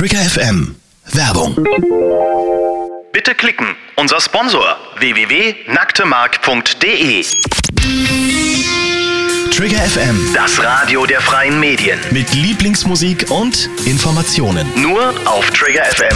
Trigger FM. Werbung. Bitte klicken. Unser Sponsor www.nacktemark.de. Trigger FM. Das Radio der freien Medien. Mit Lieblingsmusik und Informationen. Nur auf Trigger FM.